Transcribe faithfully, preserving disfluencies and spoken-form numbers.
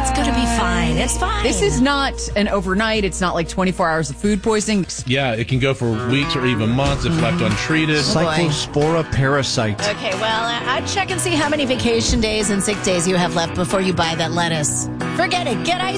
It's going to be fine. It's fine. This is not an overnight. It's not like twenty-four hours of food poisoning. Yeah, it can go for weeks or even months if left untreated. Cyclospora parasite. Okay, well, I'd check and see how many vacation days and sick days you have left before you buy that lettuce. Forget it. Get ice